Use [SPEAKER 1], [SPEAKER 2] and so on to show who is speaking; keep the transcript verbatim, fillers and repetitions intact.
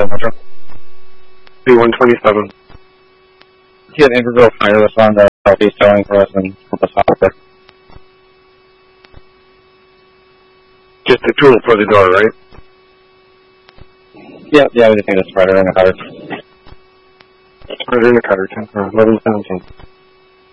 [SPEAKER 1] Metro Metro.
[SPEAKER 2] B one twenty-seven.
[SPEAKER 1] Get Interville Wireless on the southeast towing for us and help us out there.
[SPEAKER 2] Just the tool for the door, right?
[SPEAKER 1] Yeah, yeah, we just need a spreader and a cutter.
[SPEAKER 2] Spreader and a cutter, ten for eleven seventeen.